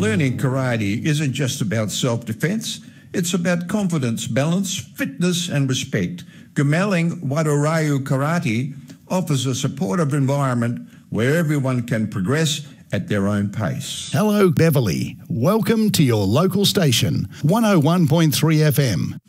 Learning karate isn't just about self-defense, it's about confidence, balance, fitness and respect. Gumaling Wadarayu Karate offers a supportive environment where everyone can progress at their own pace. Hello, Beverly. Welcome to your local station, 101.3 FM.